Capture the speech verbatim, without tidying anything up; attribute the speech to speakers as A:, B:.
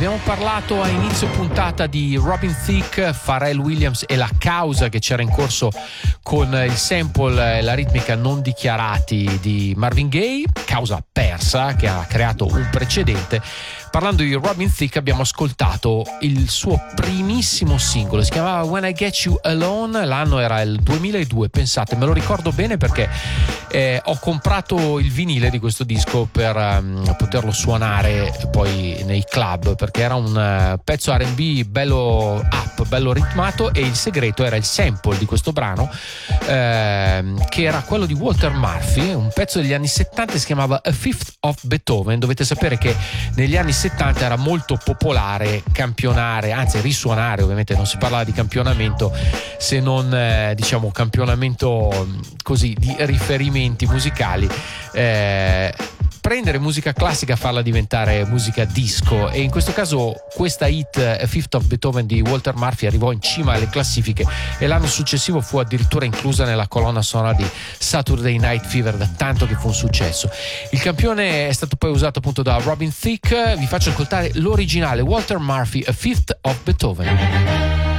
A: abbiamo parlato a inizio puntata di Robin Thicke, Pharrell Williams e la causa che c'era in corso con il sample e la ritmica non dichiarati di Marvin Gaye, causa persa che ha creato un precedente. Parlando di Robin Thicke abbiamo ascoltato il suo primissimo singolo, si chiamava When I Get You Alone, l'anno era il duemiladue, pensate, me lo ricordo bene perché eh, ho comprato il vinile di questo disco per um, poterlo suonare poi nei club, perché era un uh, pezzo R and B bello up, bello ritmato, e il segreto era il sample di questo brano eh, che era quello di Walter Murphy, un pezzo degli anni settanta, si chiamava A Fifth of Beethoven. Dovete sapere che negli anni settanta era molto popolare campionare, anzi risuonare, ovviamente non si parlava di campionamento se non eh, diciamo campionamento così di riferimenti musicali, eh, prendere musica classica, farla diventare musica disco, e in questo caso questa hit A Fifth of Beethoven di Walter Murphy arrivò in cima alle classifiche e l'anno successivo fu addirittura inclusa nella colonna sonora di Saturday Night Fever, da tanto che fu un successo. Il campione è stato poi usato appunto da Robin Thicke. Vi faccio ascoltare l'originale, Walter Murphy, A Fifth of Beethoven.